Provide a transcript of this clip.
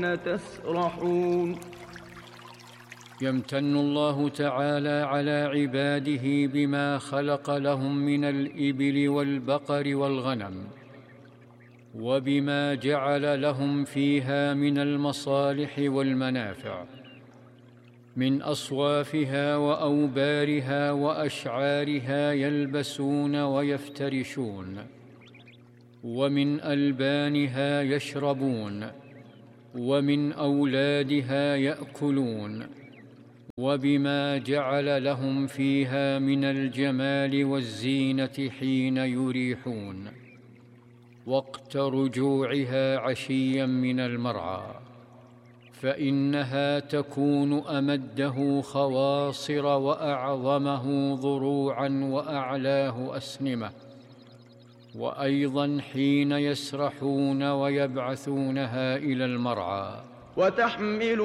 تسرحون يمتن الله تعالى على عباده بما خلق لهم من الإبل والبقر والغنم، وبما جعل لهم فيها من المصالح والمنافع، من أصوافها وأوبارها وأشعارها يلبسون ويفترشون، ومن ألبانها يشربون، ومن أولادها يأكلون، وبما جعل لهم فيها من الجمال والزينة حين يريحون، وقت رجوعها عشيا من المرعى، فإنها تكون أمده خواصر وأعظمه ضروعا وأعلاه أسنمة، وأيضا حين يسرحون ويبعثونها إلى المرعى. وتحمل